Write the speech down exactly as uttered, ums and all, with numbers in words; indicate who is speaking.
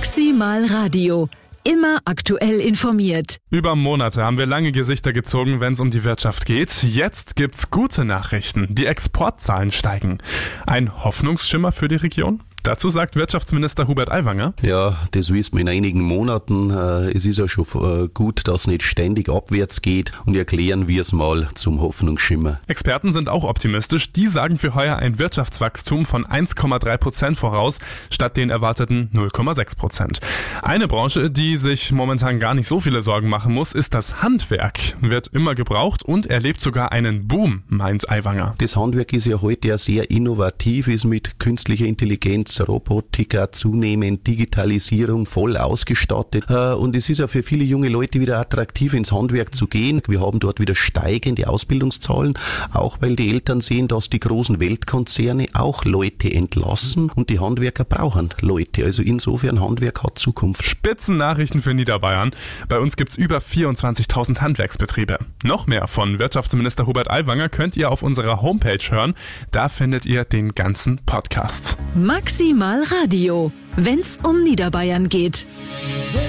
Speaker 1: Maximal Radio. Immer aktuell informiert.
Speaker 2: Über Monate haben wir lange Gesichter gezogen, wenn es um die Wirtschaft geht. Jetzt gibt's gute Nachrichten. Die Exportzahlen steigen. Ein Hoffnungsschimmer für die Region? Dazu sagt Wirtschaftsminister Hubert Aiwanger:
Speaker 3: Ja, das wissen wir in einigen Monaten. Es ist ja schon gut, dass es nicht ständig abwärts geht, und erklären wir es mal zum Hoffnungsschimmer.
Speaker 2: Experten sind auch optimistisch. Die sagen für heuer ein Wirtschaftswachstum von eins Komma drei Prozent voraus, statt den erwarteten null Komma sechs Prozent. Eine Branche, die sich momentan gar nicht so viele Sorgen machen muss, ist das Handwerk. Wird immer gebraucht und erlebt sogar einen Boom, meint Aiwanger.
Speaker 3: Das Handwerk ist ja heute ja sehr innovativ, ist mit künstlicher Intelligenz, Robotik, zunehmend Digitalisierung voll ausgestattet. Und es ist ja für viele junge Leute wieder attraktiv, ins Handwerk zu gehen. Wir haben dort wieder steigende Ausbildungszahlen, auch weil die Eltern sehen, dass die großen Weltkonzerne auch Leute entlassen und die Handwerker brauchen Leute. Also insofern, Handwerk hat Zukunft.
Speaker 2: Spitzennachrichten für Niederbayern. Bei uns gibt's über vierundzwanzigtausend Handwerksbetriebe. Noch mehr von Wirtschaftsminister Hubert Aiwanger könnt ihr auf unserer Homepage hören. Da findet ihr den ganzen Podcast.
Speaker 1: Maximal Radio, wenn's um Niederbayern geht.